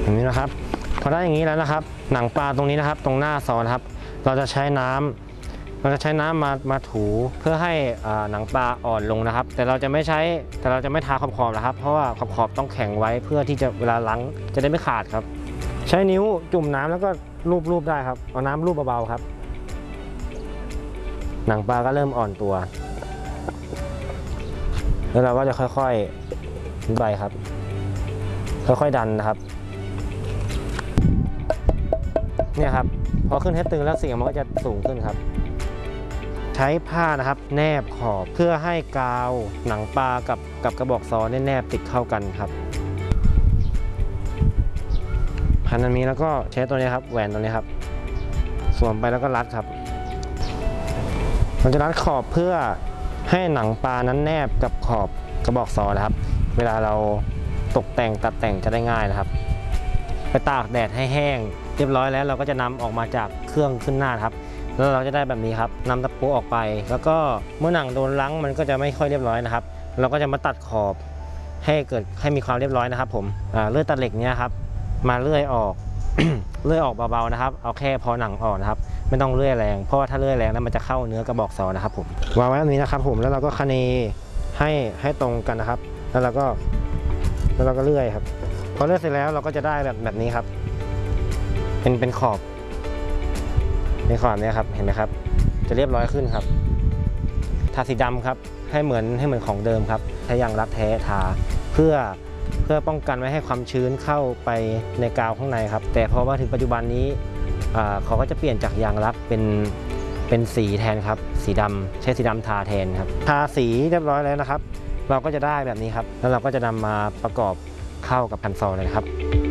อย่างนี้นะครับพอได้อย่างนี้แล้วนะครับหนังปลาตรงนี้นะครับตรงหน้าซอสครับเราจะใช้น้ำมาถูเพื่อให้หนังปลาอ่อนลงนะครับแต่เราจะไม่ทาขอบนะครับเพราะว่าขอบต้องแข็งไว้เพื่อที่จะเวลาล้างจะได้ไม่ขาดครับใช้นิ้วจุ่มน้ำแล้วก็ลูบได้ครับเอาน้ำลูบเบาๆครับหนังปลาก็เริ่มอ่อนตัวแล้วเราก็จะค่อยๆใบครับค่อยๆดันนะครับเนี่ยครับพอขึ้นให้ตึงแล้วเสียงมันก็จะสูงขึ้นครับใช้ผ้านะครับแนบขอบเพื่อให้กาวหนังปลากับกระบอกซอแนบติดเข้ากันครับพันอันนี้แล้วก็ใช้ตัวนี้ครับแหวนตัวนี้ครับสวมไปแล้วก็รัดครับเราจะรัดขอบเพื่อให้หนังปลานั้นแนบกับขอบกระบอกซอนะครับเวลาเราตกแต่งตัดแต่งจะได้ง่ายนะครับไปตากแดดให้แห้งเรียบร้อยแล้วเราก็จะนำออกมาจากเครื่องขึ้นหน้าครับแล้วเราจะได้แบบนี้ครับนำตะปูออกไปแล้วก็เมื่อหนังโดนล้างมันก็จะไม่ค่อยเรียบร้อยนะครับเราก็จะมาตัดขอบให้มีความเรียบร้อยนะครับผมเลื่อยตัดเหล็กเนี้ยครับมาเลื่อยออก เลื่อยออกเบาๆนะครับเอาแค่พอหนังออกนะครับไม่ต้องเลื่อยแรงเพราะว่าถ้าเลื่อยแรงแล้วมันจะเข้าเนื้อกระบอกซอนะครับผมวางไว้แบบนี้นะครับผมแล้วเราก็คะเนให้ตรงกันนะครับแล้วเราก็เลื่อยครับพอเลื่อยเสร็จแล้วเราก็จะได้แบบนี้ครับเป็นขอบในขอบนี้ครับเห็นไหมครับจะเรียบร้อยขึ้นครับทาสีดำครับให้เหมือนของเดิมครับใช้ยางรักแท้ทาเพื่อป้องกันไม่ให้ความชื้นเข้าไปในกาวข้างในครับแต่พอมาถึงปัจจุบันนี้เขาก็จะเปลี่ยนจากยางรักเป็นสีแทนครับสีดำใช้สีดำทาแทนครับทาสีเรียบร้อยแล้วนะครับเราก็จะได้แบบนี้ครับแล้วเราก็จะนำมาประกอบเข้ากับคันซอเลยครับ